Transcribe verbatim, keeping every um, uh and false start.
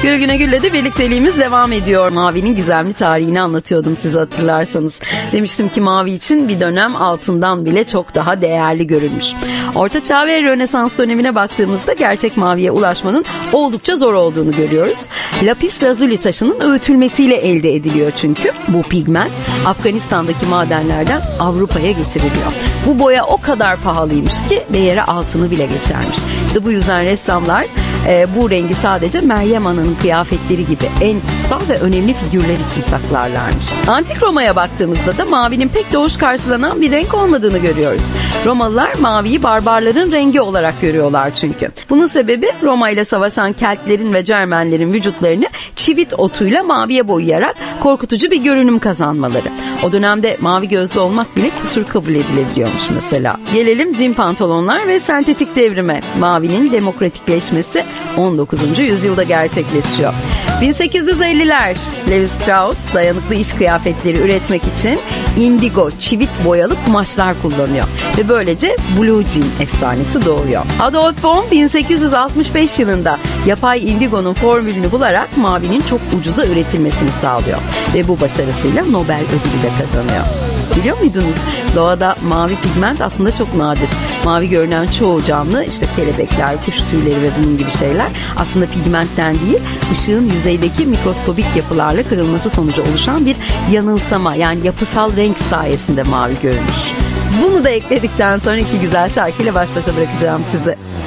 Gül Güne Gül'le de birlikteliğimiz devam ediyor. Mavinin gizemli tarihini anlatıyordum size, hatırlarsanız. Demiştim ki mavi için bir dönem altından bile çok daha değerli görülmüş. Orta Çağ ve Rönesans dönemine baktığımızda gerçek maviye ulaşmanın oldukça zor olduğunu görüyoruz. Lapis lazuli taşının öğütülmesiyle elde ediliyor çünkü. Bu pigment Afganistan'daki madenlerden Avrupa'ya getiriliyor. Bu boya o kadar pahalıymış ki değeri altını bile geçermiş. İşte bu yüzden ressamlar e, bu rengi sadece Meryem Ana'nın kıyafetleri gibi en kutsal ve önemli figürler için saklarlarmış. Antik Roma'ya baktığımızda da mavinin pek de hoş karşılanan bir renk olmadığını görüyoruz. Romalılar maviyi barbarların rengi olarak görüyorlar çünkü. Bunun sebebi Roma ile savaşan Keltlerin ve Cermenlerin vücutlarını çivit otuyla maviye boyayarak korkutucu bir görünüm kazanmaları. O dönemde mavi gözlü olmak bile kusur kabul edilebiliyormuş mesela. Gelelim cin pantolonlar ve sentetik devrime. Mavinin demokratikleşmesi on dokuzuncu yüzyılda gerçekleşiyor. bin sekiz yüz elliler Levi Strauss dayanıklı iş kıyafetleri üretmek için indigo, çivit boyalı kumaşlar kullanıyor. Ve böylece Blue Jean efsanesi doğuyor. Adolf Bohm bin sekiz yüz altmış beş yılında yapay indigonun formülünü bularak mavinin çok ucuza üretilmesini sağlıyor. Ve bu başarısıyla Nobel ödülü de kazanıyor. Biliyor muydunuz? Doğada mavi pigment aslında çok nadir. Mavi görünen çoğu canlı, işte kelebekler, kuş tüyleri ve bunun gibi şeyler aslında pigmentten değil, ışığın yüzeydeki mikroskobik yapılarla kırılması sonucu oluşan bir yanılsama, yani yapısal renk sayesinde mavi görünür. Bunu da ekledikten sonra iki güzel şarkıyla baş başa bırakacağım sizi.